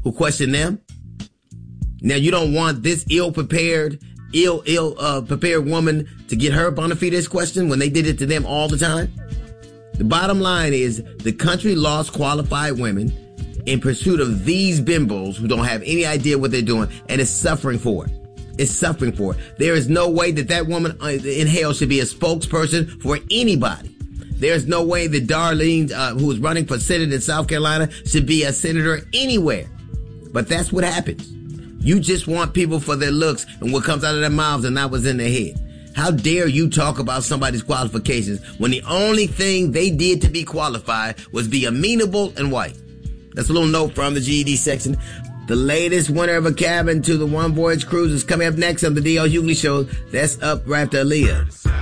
who question them. Now, you don't want this ill-prepared woman to get her bona fides question when they did it to them all the time. The bottom line is the country lost qualified women in pursuit of these bimbos who don't have any idea what they're doing and is suffering for it. It's suffering for it. There is no way that woman in hell should be a spokesperson for anybody. There's no way that Darlene, who is running for Senate in South Carolina, should be a senator anywhere. But that's what happens. You just want people for their looks and what comes out of their mouths and not what's in their head. How dare you talk about somebody's qualifications when the only thing they did to be qualified was be amenable and white? That's a little note from the GED section. The latest winner of a cabin to the One Voyage cruise is coming up next on the D.L. Hughley Show. That's up right after Aaliyah.